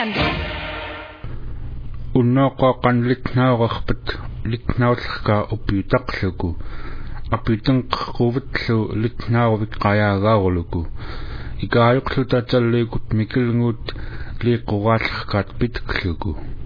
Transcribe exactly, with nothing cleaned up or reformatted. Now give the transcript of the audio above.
Unnoqoqan litnaaqarpat litnaullerkaa uppiutaqluku apitenqerquvitllu litnaarvik qayaagaarluku ikaajuqluta talliikut mikilnguut liiqquraallerkaat pitkluku